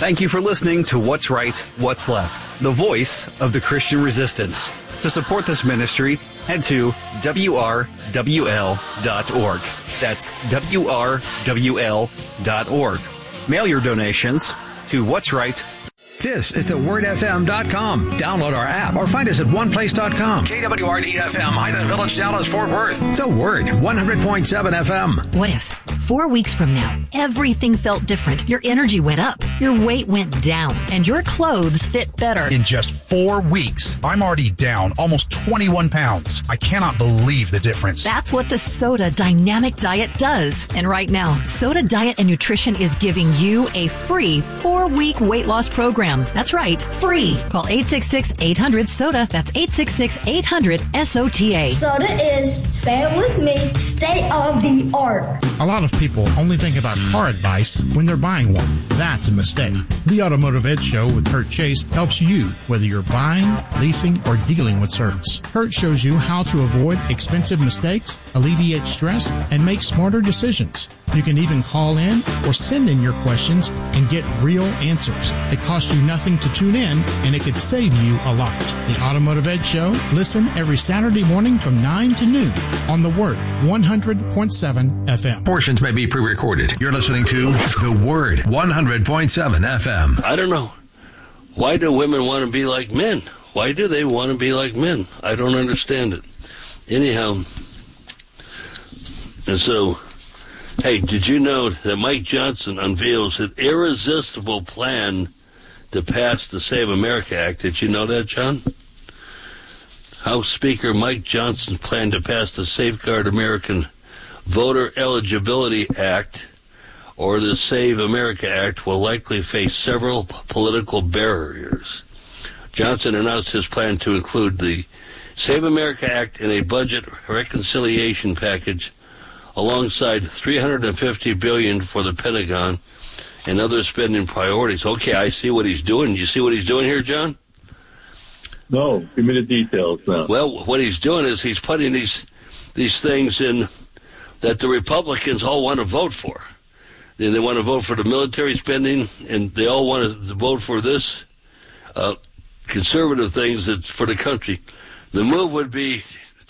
Thank you for listening to What's Right, What's Left, the voice of the Christian resistance. To support this ministry, head to WRWL.org. That's WRWL.org. Mail your donations to What's Right. This is thewordfm.com. Download our app or find us at oneplace.com. KWRD-FM, Highland Village, Dallas, Fort Worth. The Word, 100.7 FM. What if 4 weeks from now, everything felt different? Your energy went up, your weight went down, and your clothes fit better. In just 4 weeks, I'm already down almost 21 pounds. I cannot believe the difference. That's what the Soda Dynamic Diet does. And right now, Soda Diet and Nutrition is giving you a free 4-week weight loss program. That's right, free. Call 866-800-SODA. That's 866-800-SOTA. Soda is, say it with me, state of the art. A lot of people only think about car advice when they're buying one. That's a mistake. The Automotive Ed Show with Kurt Chase helps you whether you're buying, leasing, or dealing with service. Kurt shows you how to avoid expensive mistakes, alleviate stress, and make smarter decisions. You can even call in or send in your questions and get real answers. It costs you nothing to tune in, and it could save you a lot. The Automotive Ed Show. Listen every Saturday morning from 9 to noon on The Word, 100.7 FM. Portions may be pre-recorded. You're listening to The Word, 100.7 FM. I don't know. Why do women want to be like men? Why do they want to be like men? I don't understand it. Anyhow, and so, hey, did you know that Mike Johnson unveils an irresistible plan to pass the Save America Act? Did you know that, John? House Speaker Mike Johnson's plan to pass the Safeguard American Voter Eligibility Act, or the Save America Act, will likely face several political barriers. Johnson announced his plan to include the Save America Act in a budget reconciliation package alongside $350 billion for the Pentagon and other spending priorities. Okay, I see what he's doing. You see what he's doing here, John? No, give me the details now. Well, what he's doing is he's putting these things in that the Republicans all want to vote for. They want to vote for the military spending, and they all want to vote for this conservative things that's for the country. The move would be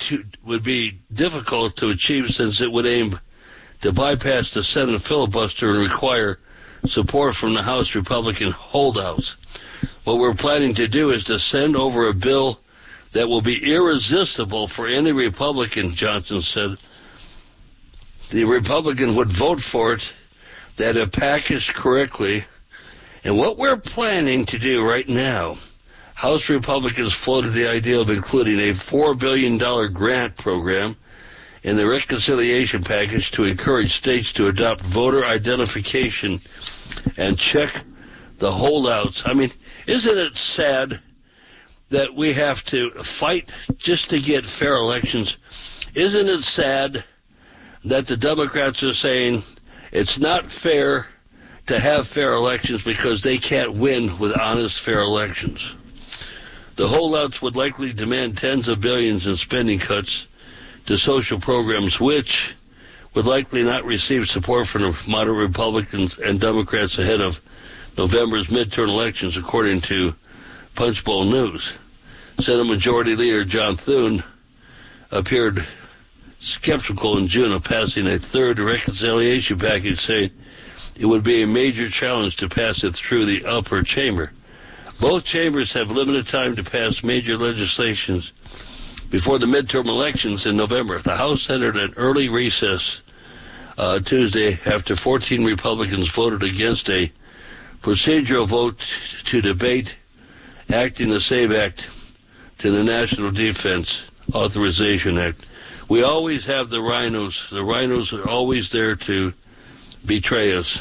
difficult to achieve since it would aim to bypass the Senate filibuster and require support from the House Republican holdouts. What we're planning to do is to send over a bill that will be irresistible for any Republican, Johnson said. The Republican would vote for it, that if packaged correctly. And what we're planning to do right now, House Republicans floated the idea of including a $4 billion grant program in the reconciliation package to encourage states to adopt voter identification and check the holdouts. I mean, isn't it sad that we have to fight just to get fair elections? Isn't it sad that the Democrats are saying it's not fair to have fair elections because they can't win with honest, fair elections? The holdouts would likely demand tens of billions in spending cuts to social programs, which would likely not receive support from the moderate Republicans and Democrats ahead of November's midterm elections, according to Punchbowl News. Senate Majority Leader John Thune appeared skeptical in June of passing a third reconciliation package, saying it would be a major challenge to pass it through the upper chamber. Both chambers have limited time to pass major legislations before the midterm elections in November. The House entered an early recess Tuesday after 14 Republicans voted against a procedural vote to debate acting the SAVE Act to the National Defense Authorization Act. We always have the rhinos. The rhinos are always there to betray us.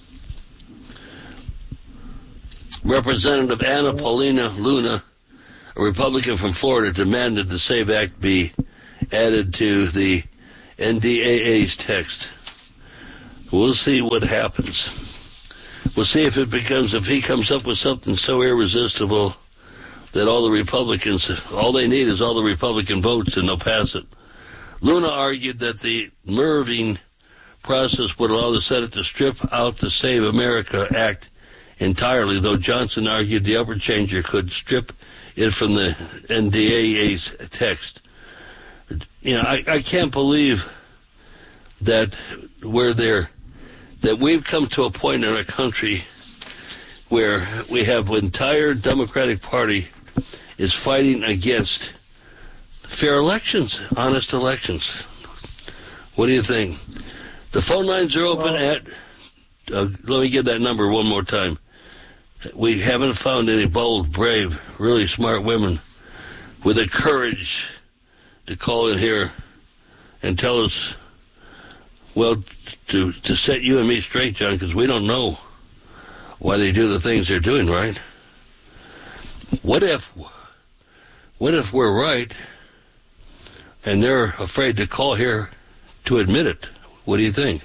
Representative Anna Paulina Luna, a Republican from Florida, demanded the SAVE Act be added to the NDAA's text. We'll see what happens. We'll see if he comes up with something so irresistible that all the Republicans, all they need is all the Republican votes and they'll pass it. Luna argued that the Merving process would allow the Senate to strip out the Save America Act entirely, though Johnson argued the upper changer could strip it from the NDAA's text. You know, I can't believe that that we've come to a point in our country where we have the entire Democratic Party is fighting against fair elections, honest elections. What do you think? The phone lines are open at, let me give that number one more time. We haven't found any bold, brave, really smart women with the courage to call in here and tell us, well, to set you and me straight, John, because we don't know why they do the things they're doing, right? What if we're right and they're afraid to call here to admit it? What do you think?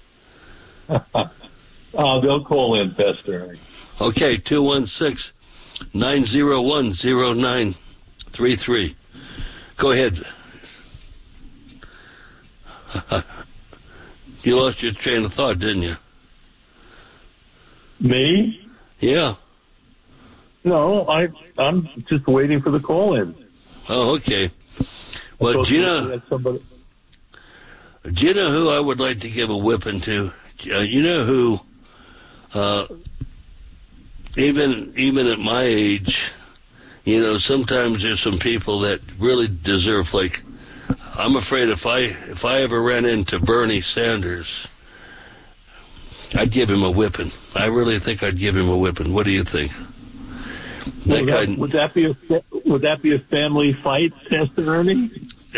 They'll call in, Pastor. Okay, 216-901-0933. Go ahead. You lost your train of thought, didn't you? Me? Yeah. No, I'm just waiting for the call in. Oh, okay. Well, do you know who I would like to give a whipping to? You know who, even at my age, you know, sometimes there's some people that really deserve, like, I'm afraid if I ever ran into Bernie Sanders, I'd give him a whipping. I really think I'd give him a whipping. What do you think? Would that be a family fight, Pastor Ernie?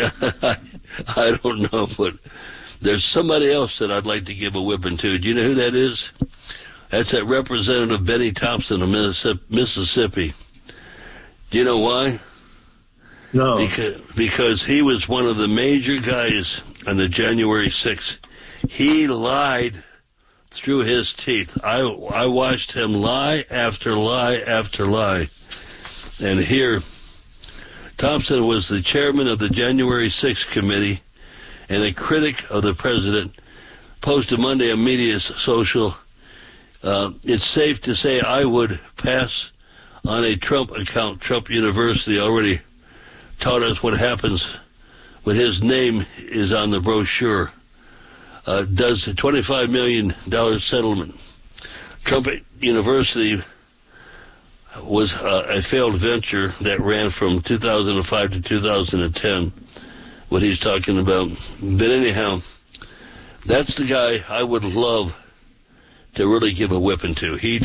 I don't know, but there's somebody else that I'd like to give a whipping to. Do you know who that is? That's that Representative Benny Thompson of Mississippi. Do you know why? No. Because he was one of the major guys on the January 6th. He lied through his teeth. I watched him lie after lie after lie. And here, Thompson was the chairman of the January 6th committee and a critic of the president. Posted Monday on Media Social, it's safe to say I would pass on a Trump account. Trump University already taught us what happens when his name is on the brochure. Does a $25 million settlement. Trump University was a failed venture that ran from 2005 to 2010, what he's talking about. But anyhow, that's the guy I would love to really give a whipping to. He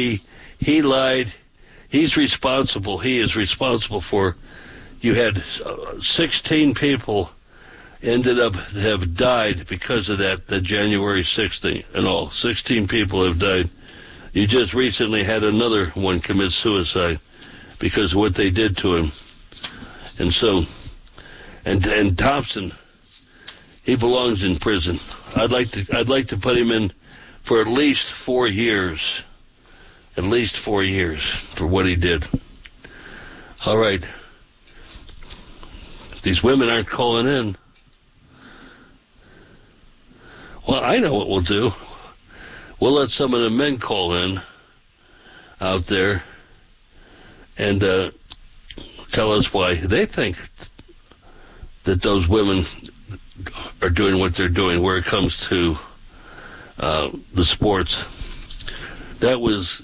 lied. He's responsible. He is responsible for, you had 16 people ended up have died because of that, the January 6th thing and all. 16 people have died. You just recently had another one commit suicide because of what they did to him. And so, and Thompson, he belongs in prison. I'd like to put him in for at least 4 years. At least 4 years for what he did. All right. These women aren't calling in. Well, I know what we'll do. We'll let some of the men call in out there and tell us why they think that those women are doing what they're doing where it comes to the sports. That was,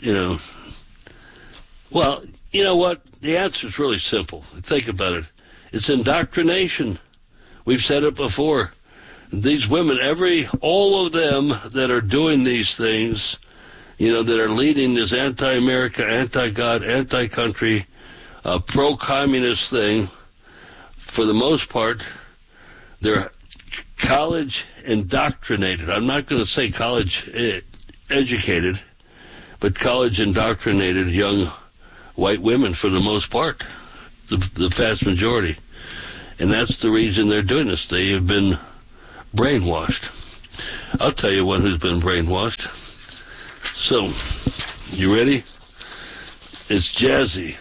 well, you know what? The answer is really simple. Think about it. It's indoctrination. We've said it before. These women, all of them that are doing these things, that are leading this anti-America, anti-God, anti-country, pro-communist thing, for the most part, they're college indoctrinated. I'm not going to say college educated, but college indoctrinated young white women for the most part, the vast majority. And that's the reason they're doing this. They have been brainwashed. I'll tell you one who's been brainwashed. So, you ready? It's Jazzy.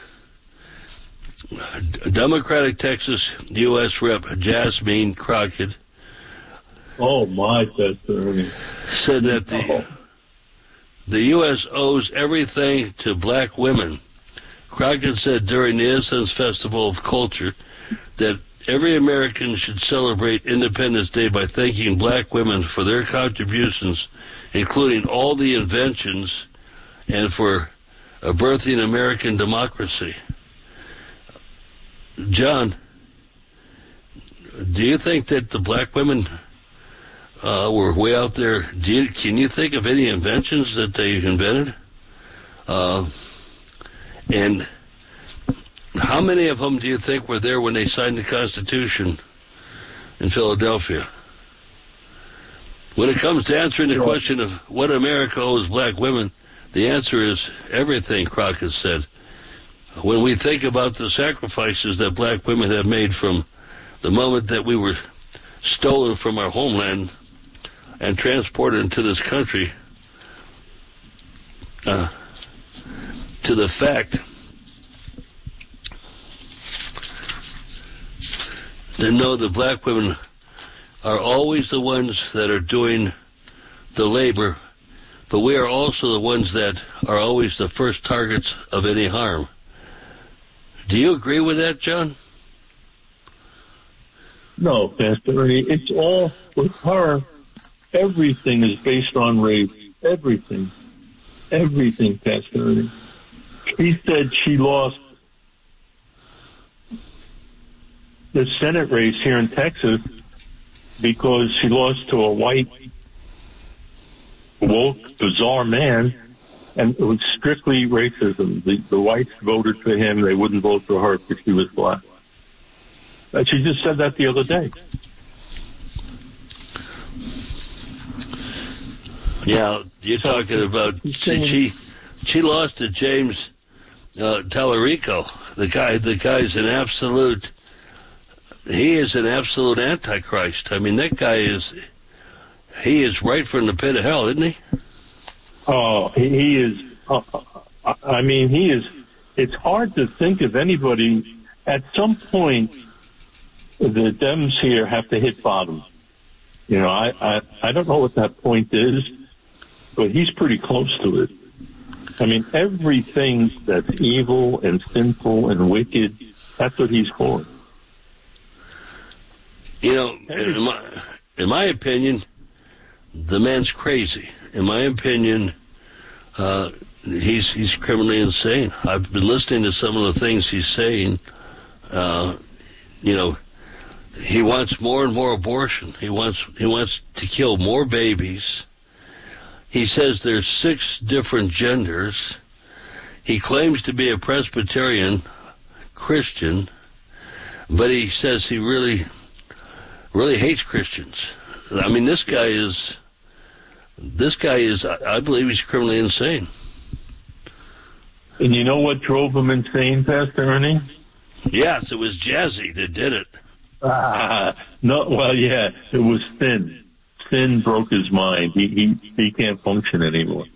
Democratic Texas U.S. Rep. Jasmine Crockett. Oh, my, Pastor Ernie. Said that the U.S. owes everything to black women. Crockett said during the Innocence Festival of Culture that every American should celebrate Independence Day by thanking black women for their contributions, including all the inventions, and for birthing American democracy. John, do you think that the black women were way out there? Can you think of any inventions that they invented? And how many of them do you think were there when they signed the Constitution in Philadelphia? When it comes to answering the question of what America owes black women, the answer is everything, Crockett said. When we think about the sacrifices that black women have made from the moment that we were stolen from our homeland and transported into this country, to the fact that no, the black women are always the ones that are doing the labor, but we are also the ones that are always the first targets of any harm. Do you agree with that, John? No, Pastor Ernie. It's all, with her, everything is based on race. Everything. Everything, Pastor Ernie. He said she lost the Senate race here in Texas because she lost to a white, woke, bizarre man, and it was strictly racism. The whites voted for him. They wouldn't vote for her because she was black. She just said that the other day. Yeah, you're talking about she lost to James Tallarico. The guy's an absolute. He is an absolute antichrist. I mean, that guy is right from the pit of hell, isn't he? Oh, he is. I mean, he is. It's hard to think of anybody. At some point, the Dems here have to hit bottom. You know, I don't know what that point is, but he's pretty close to it. I mean, everything that's evil and sinful and wicked, that's what he's for. You know, in my opinion, the man's crazy. In my opinion, he's criminally insane. I've been listening to some of the things he's saying. You know, he wants more and more abortion. He wants to kill more babies. He says there's 6 different genders. He claims to be a Presbyterian Christian, but he says he really hates Christians. I mean, this guy is, I believe he's criminally insane. And you know what drove him insane, Pastor Ernie? Yes, it was Jazzy that did it. No, well, yeah, it was sin. Sin broke his mind. He can't function anymore.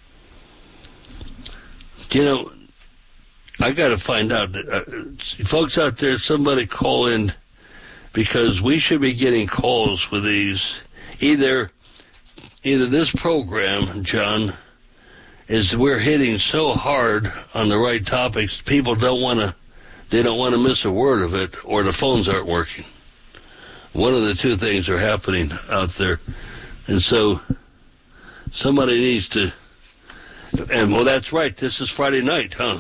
You know, I got to find out. Folks out there, somebody call in, because we should be getting calls with these. Either this program, John, is we're hitting so hard on the right topics, people don't want to miss a word of it, or the phones aren't working. One of the two things are happening out there. And so somebody needs to, and well, that's right, this is Friday night, huh?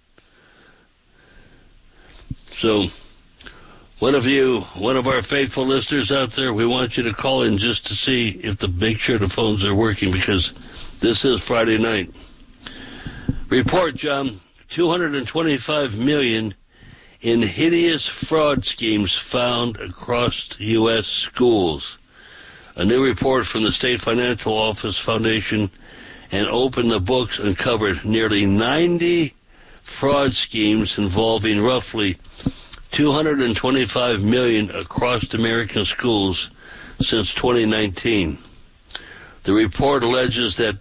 So one of our faithful listeners out there, we want you to call in just to see make sure the phones are working, because this is Friday night. Report, John, $225 million in hideous fraud schemes found across U.S. schools. A new report from the State Financial Office Foundation and Open the Books uncovered nearly 90 fraud schemes involving roughly $225 million across American schools since 2019. The report alleges that